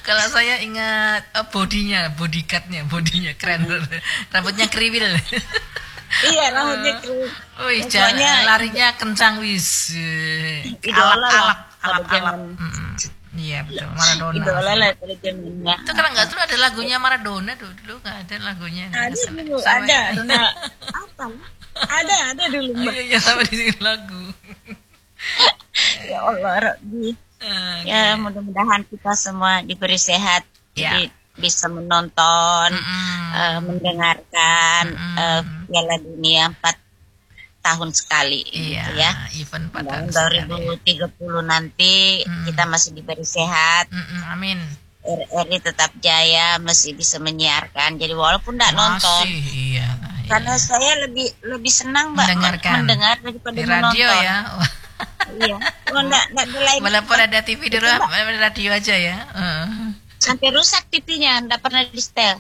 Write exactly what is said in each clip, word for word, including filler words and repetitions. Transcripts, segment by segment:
Kalau saya ingat uh, bodinya, bodyguardnya, bodinya keren. Rambutnya kriwil. Iya, rambutnya kriwil. Wih, jalan, larinya kencang wis. Alak-alak, alak-alak. Iya betul, Maradona. Idola lah pada zamannya. Itu kalau nggak salah ada lagunya Maradona dulu, dulu nggak ada lagunya. Ada dulu, ada. Apa? Ada, ada dulu. Iya, iya sama di sini lagu. Ya Allah, Rabbi. Uh, ya, okay. Mudah-mudahan kita semua diberi sehat, yeah. Jadi bisa menonton, mm -mm. Uh, mendengarkan mm -mm. Uh, Piala Dunia empat tahun sekali, iya, gitu ya. Event empat tahun dua ribu tiga puluh nanti mm. kita masih diberi sehat. Mm -mm, amin. R R I tetap jaya, masih bisa menyiarkan. Jadi walaupun tidak nonton, iya, karena iya. saya lebih lebih senang mbak mendengarkan mendengar daripada di menonton. Radio ya. Iya, oh, enggak, enggak ada walaupun ada T V di rumah, radio aja ya. Uh. Sampai rusak T V-nya, enggak pernah di setel.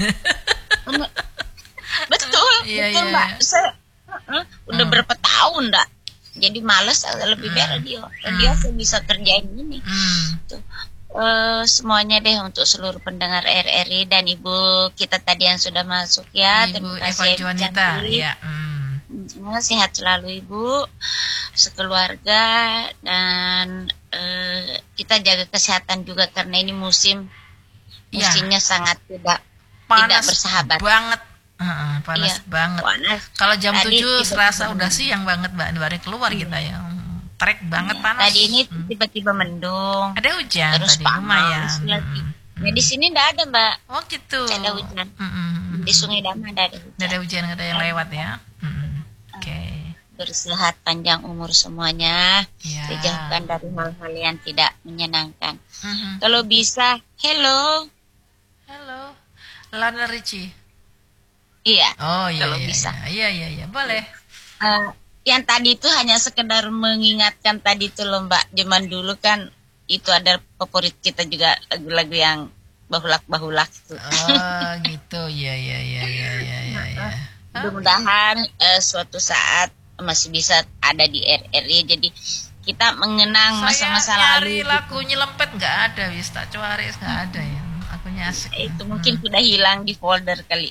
Betul, iya, betul iya. mbak. Saya uh, udah uh. berapa tahun enggak. Jadi males, lebih baik radio. Radio saya bisa kerjain ini. Hmm. Tuh. Uh, semuanya deh untuk seluruh pendengar R R I dan ibu kita tadi yang sudah masuk ya. Ibu Eva Juanita, ya. Hmm. Sehat selalu ibu, sekeluarga, dan uh, kita jaga kesehatan juga karena ini musim ya. Musimnya sangat tidak panas tidak bersahabat banget. Uh, panas iya, banget. Kalau jam tadi tujuh serasa udah siang banget mbak, hari keluar hmm. kita ya. Trek banget iya. panas. Tadi ini tiba-tiba mendung. Ada hujan terus tadi panas, lumayan. Lagi. Nah di sini enggak ada mbak. Oh gitu. Tidak ada hujan. Mm -mm. Di Sungai Dama ada hujan. Tidak ada hujan, nggak ada yang lewat ya. Mm -mm. Oke. Okay. Bersehat panjang umur semuanya. Ya. Dijauhkan dari hal-hal yang tidak menyenangkan. Mm -hmm. Kalau bisa, hello. Hello. Lana Richie. Iya. Oh iya. Kalau iya, bisa. Iya iya iya boleh. Uh, yang tadi itu hanya sekedar mengingatkan tadi itu loh mbak. Zaman dulu kan itu ada favorit kita juga lagu-lagu yang bahulak-bahulak itu. Oh gitu. Iya iya iya iya iya iya. Mudah-mudahan uh, suatu saat masih bisa ada di R R I. Jadi kita mengenang masa-masa lalu. Saya nyari lagu nyelempet nggak ada, wis tak cari nggak ada ya. Akunya asik. Itu hmm. mungkin sudah hilang di folder kali.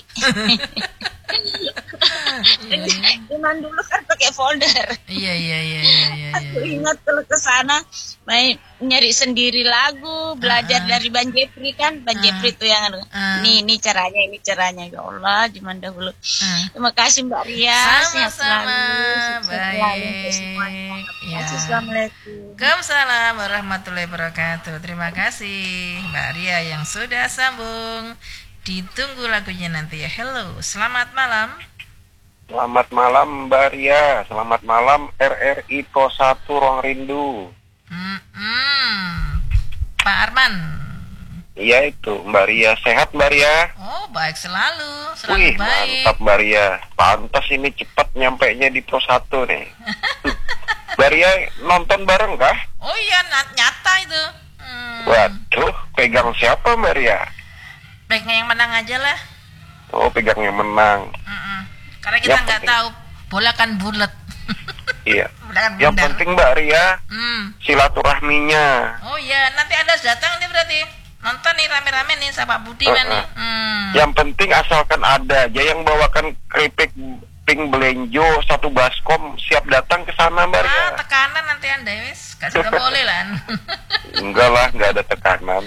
Cuman dulu kan pakai folder. Iya iya iya iya iya. Aku ingat kalau ke sana main nyari sendiri lagu, belajar uh, dari Bang Jepri kan, Bang uh, Jepri itu yang uh, ini ini caranya, ini caranya ya Allah zaman dahulu. Uh, Terima kasih Mbak Ria. Sama-sama. Baik. Ya. Assalamualaikum. Waalaikumsalam warahmatullahi wabarakatuh. Terima kasih Mbak Ria yang sudah sambung. Ditunggu lagunya nanti ya. Hello, selamat malam. Selamat malam Mbak Ria. Selamat malam R R I Pos satu Ruang Rindu. Hmm, hmm. Pak Arman. Iya itu Mbak Ria. Sehat Mbak Ria? Oh baik selalu. Selalu Wih, baik. Mantap Mbak Ria. Pantas ini cepat nyampainya di Pos satu nih. Mbak Ria nonton bareng kah? Oh iya nyata itu. Hmm. Waduh, pegang siapa Mbak Ria? Pegang yang menang aja lah. Oh pegang yang menang. Mm-mm. Karena kita nggak tahu bola kan bulat. Iya. Yang penting Mbak Ria hmm. silaturahminya. Oh iya, nanti Anda datang nih berarti nonton nih rame-rame nih sama Pak Budi uh, uh. nih. Hmm. Yang penting asalkan ada aja yang bawakan keripik pink belenjo satu baskom siap datang ke sana Mbak Ria. Ah, tekanan nanti Anda wis, gak sudah boleh lah. Enggak lah, enggak ada tekanan.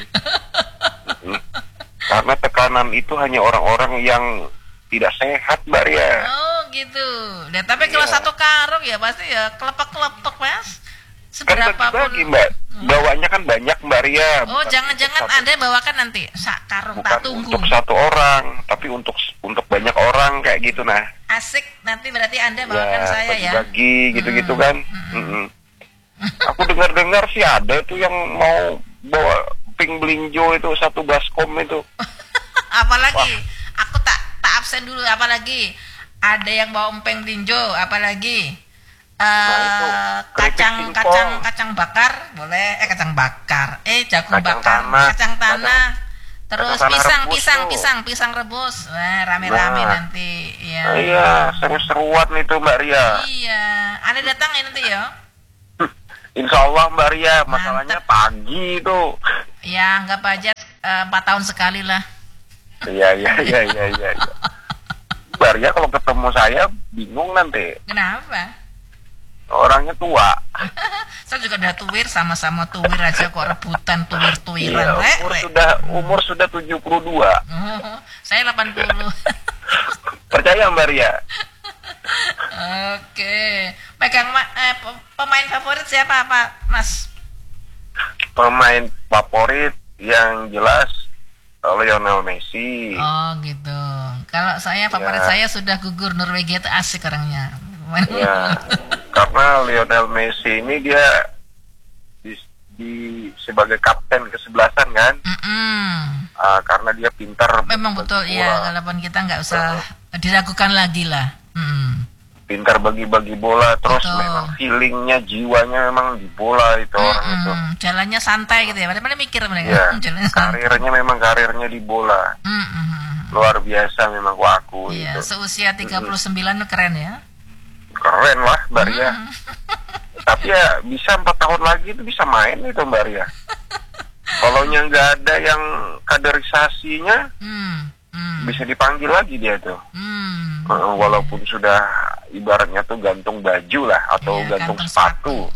Karena tekanan itu hanya orang-orang yang tidak sehat Mbak Ria. Oh gitu. Dan tapi kalau yeah. satu karung ya pasti ya kelepek-kelepek mas. Seberapa kan bagi Mbak, hmm. bawanya kan banyak Mbak Ria. Oh jangan-jangan Anda bawakan nanti sak karung bukan tak tunggu. Untuk satu orang, tapi untuk untuk banyak orang kayak gitu nah. Asik, nanti berarti Anda bawakan ya, saya ya. Bagi gitu-gitu hmm. kan. Hmm. Hmm. Aku dengar-dengar sih ada tuh yang mau bawa pink belinjo itu satu baskom itu. Apalagi Wah. aku tak tak absen dulu, apalagi ada yang bawa empeng belinjo, apalagi uh, nah, kacang kacang kacang bakar boleh, eh kacang bakar, eh jagung kacang bakar, tanah. kacang tanah, kacang, terus kacang pisang rebus pisang tuh. pisang pisang rebus, wah rame-rame nah. nanti. Ya. Nah, iya, seru-seruan itu Mbak Ria. Iya, Anda datang ya nanti ya. Insya Allah Mbak Ria, masalahnya pagi itu. Ya, nggak apa aja. empat tahun sekali lah. Iya iya iya iya iya. Bar ya kalau ketemu saya bingung nanti. Kenapa? Orangnya tua. Saya juga udah tuwir, sama-sama tuwir aja kok rebutan tuwir-tuwiran. Iya, umur re, sudah umur sudah tujuh puluh dua. Oh, saya delapan puluh. Percaya Mbak Ria? Oke. Pegang eh, pemain favorit siapa Pak Mas? Pemain favorit yang jelas Lionel Messi. Oh gitu. Kalau saya favorit ya. Saya sudah gugur, Norwegia itu asik orangnya. Ya, karena Lionel Messi ini dia di, di sebagai kapten kesebelasan kan. Mm-mm. Uh, karena dia pintar. Memang betul ya. Kalaupun kita nggak usah uh, diragukan lagi lah. Mm. Pintar bagi-bagi bola, terus betul. Memang feelingnya, jiwanya memang di bola itu mm-mm. orang itu. Jalannya santai gitu ya. Padahal mikir mereka. Ya, Jalannya karirnya memang karirnya di bola. Mm-mm. Luar biasa memang aku. Iya, itu. Seusia tiga puluh sembilan mm. keren ya. Keren lah Mbak Ria. Mm. Tapi ya bisa empat tahun lagi itu bisa main itu Mbak Ria. Kalau nya nggak ada yang kaderisasinya, mm. Mm. bisa dipanggil lagi dia tuh. Mm. Uh, walaupun sudah ibaratnya tuh gantung baju lah atau yeah, gantung sepatu.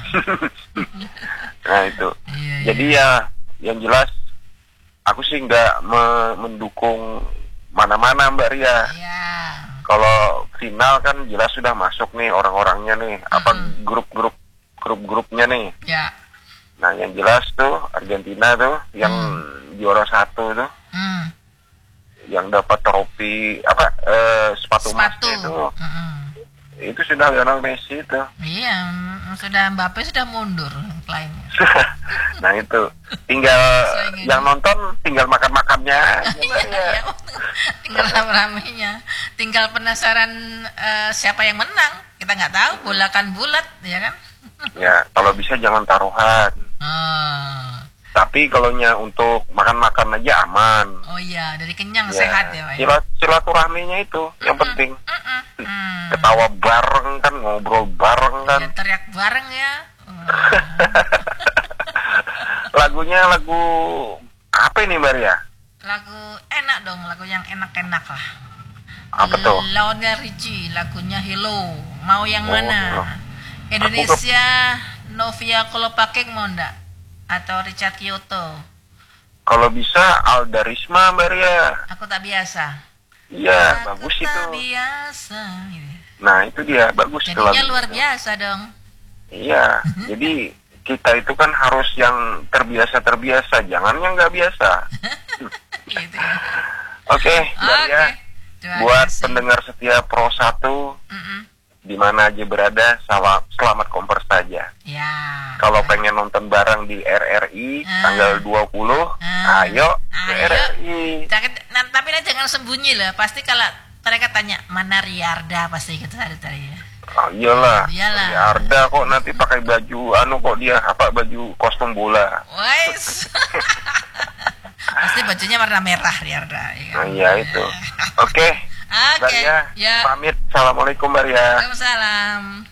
Yeah. Nah itu. Yeah, yeah. Jadi ya yang jelas aku sih nggak me- mendukung mana-mana Mbak Ria. Yeah. Kalau final kan jelas sudah masuk nih orang-orangnya nih, mm-hmm. apa grup-grup grup-grupnya nih. Ya. Nah yang jelas tuh Argentina tuh yang mm. juara satu tuh, mm. yang dapat trofi apa eh, sepatu emas itu, mm-hmm. itu sudah Lionel Messi itu. Iya, sudah Mbappe sudah mundur lainnya. Nah itu tinggal yang nonton tinggal makan-makannya ya. Tinggal rame-ramenya, tinggal penasaran uh, siapa yang menang. Kita nggak tahu, bola kan bulat ya kan. Ya kalau bisa jangan taruhan. Oh. Tapi kalau nya untuk makan-makan aja aman. Oh iya, dari kenyang ya, sehat ya Pak. Silat, silaturahminya itu mm-mm, yang penting. Mm-mm, mm. Ketawa bareng kan, ngobrol bareng kan. Ya, teriak bareng ya. Oh. Lagunya lagu apa ini Mbak Ria? Lagu enak dong, lagu yang enak-enak lah. Apa tuh? Lionel Richie, lagunya Hello. Mau yang oh, mana? Oh. Indonesia, Novia Kolopaking mau enggak? Atau Richard Kyoto? Kalau bisa Alda Risma Mbak Ria. Aku tak biasa. Iya, bagus tak itu. biasa. Nah itu dia, bagus. Jadinya luar biasa dong. Iya, jadi kita itu kan harus yang terbiasa-terbiasa, jangan yang nggak biasa. Gitu ya. Oke, Mbak Ria. Buat kasih. Pendengar setia Pro satu, di mana aja berada, selamat, selamat kompers saja. Ya. Kalau pengen nonton bareng di R R I uh, tanggal dua puluh, uh, ayo ke ayo. R R I. Jangan, nah, tapi nah, jangan sembunyi lah. Pasti kalau mereka tanya mana Riarda pasti gitu tadi-tadi ya. Oh, iyalah. Iyalah. Riarda kok nanti pakai baju anu kok dia apa baju kostum bola. Wes. Pasti bajunya warna merah Riarda. Ya. Nah, iya itu. Oke. Okay. Oke. Okay. Ya. Pamit. Assalamualaikum Mbak Ria. Waalaikumsalam.